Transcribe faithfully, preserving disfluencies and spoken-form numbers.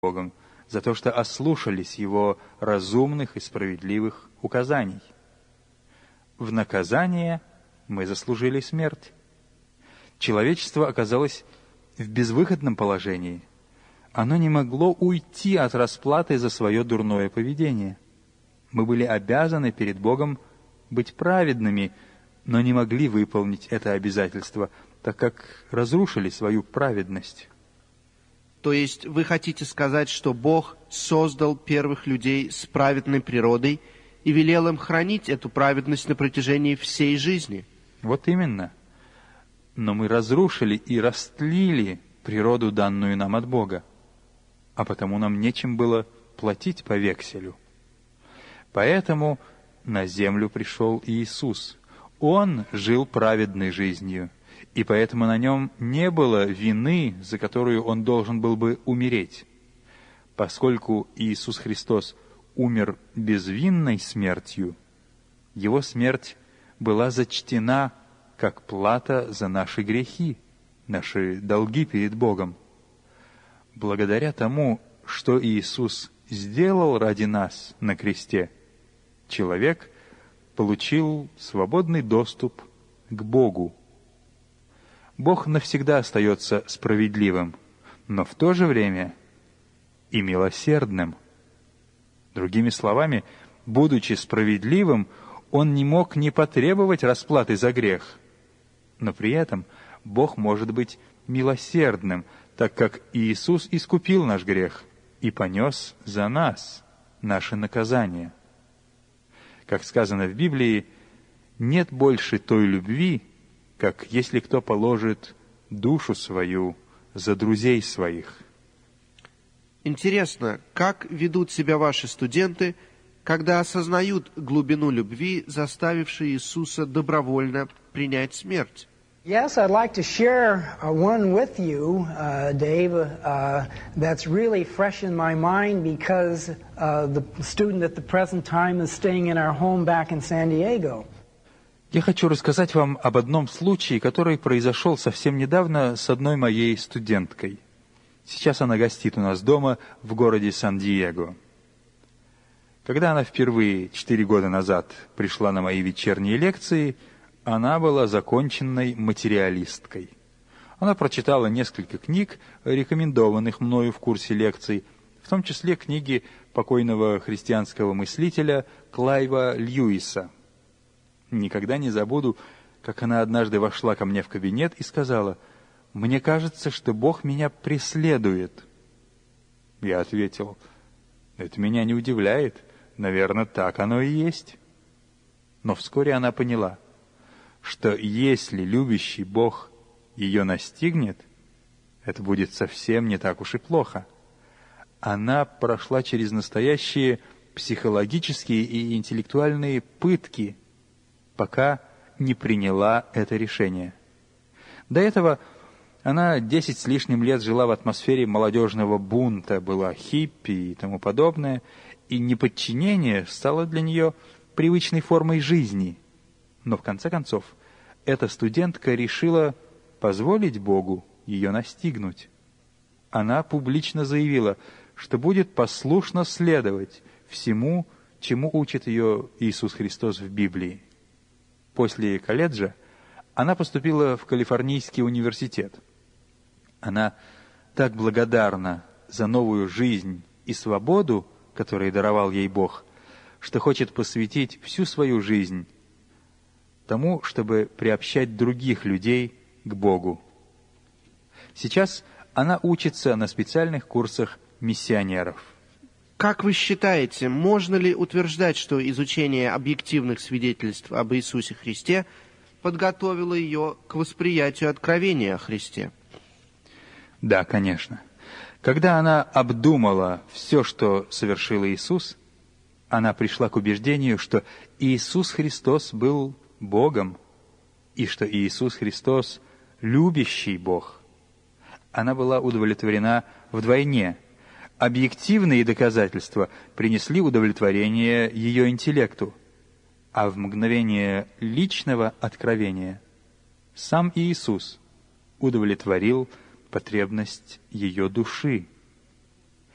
Богом за то, что ослушались Его разумных и справедливых указаний. В наказание мы заслужили смерть. Человечество оказалось в безвыходном положении. Оно не могло уйти от расплаты за свое дурное поведение. Мы были обязаны перед Богом быть праведными, но не могли выполнить это обязательство, так как разрушили свою праведность. То есть вы хотите сказать, что Бог создал первых людей с праведной природой и велел им хранить эту праведность на протяжении всей жизни? Вот именно. Но мы разрушили и растлили природу, данную нам от Бога, а потому нам нечем было платить по векселю. Поэтому на землю пришел Иисус. Он жил праведной жизнью, и поэтому на нем не было вины, за которую он должен был бы умереть. Поскольку Иисус Христос умер безвинной смертью, его смерть была зачтена как плата за наши грехи, наши долги перед Богом. Благодаря тому, что Иисус сделал ради нас на кресте, человек получил свободный доступ к Богу. Бог навсегда остается справедливым, но в то же время и милосердным. Другими словами, будучи справедливым, Он не мог не потребовать расплаты за грех. Но при этом Бог может быть милосердным, так как Иисус искупил наш грех и понес за нас наше наказание. Как сказано в Библии, нет больше той любви, как если кто положит душу свою за друзей своих. Интересно, как ведут себя ваши студенты, когда осознают глубину любви, заставившей Иисуса добровольно принять смерть? Yes, I'd like to share uh, one with you, uh, Dave, uh, that's really fresh in my mind because uh, the student at the present time is staying in our home back in San Diego. Я хочу рассказать вам об одном случае, который произошел совсем недавно с одной моей студенткой. Сейчас она гостит у нас дома в городе Сан-Диего. Когда она впервые, четыре года назад, пришла на мои вечерние лекции, она была законченной материалисткой. Она прочитала несколько книг, рекомендованных мною в курсе лекций, в том числе книги покойного христианского мыслителя Клайва Льюиса. Никогда не забуду, как она однажды вошла ко мне в кабинет и сказала: «Мне кажется, что Бог меня преследует». Я ответил: «Это меня не удивляет. Наверное, так оно и есть». Но вскоре она поняла, что если любящий Бог ее настигнет, это будет совсем не так уж и плохо. Она прошла через настоящие психологические и интеллектуальные пытки, пока не приняла это решение. До этого она десять с лишним лет жила в атмосфере молодежного бунта, была хиппи и тому подобное, и неподчинение стало для нее привычной формой жизни. Но в конце концов, эта студентка решила позволить Богу ее настигнуть. Она публично заявила, что будет послушно следовать всему, чему учит ее Иисус Христос в Библии. После колледжа она поступила в Калифорнийский университет. Она так благодарна за новую жизнь и свободу, которые даровал ей Бог, что хочет посвятить всю свою жизнь тому, чтобы приобщать других людей к Богу. Сейчас она учится на специальных курсах миссионеров. Как вы считаете, можно ли утверждать, что изучение объективных свидетельств об Иисусе Христе подготовило ее к восприятию откровения о Христе? Да, конечно. Когда она обдумала все, что совершил Иисус, она пришла к убеждению, что Иисус Христос был Богом, и что Иисус Христос — любящий Бог. Она была удовлетворена вдвойне. Объективные доказательства принесли удовлетворение ее интеллекту, а в мгновение личного откровения сам Иисус удовлетворил потребность ее души.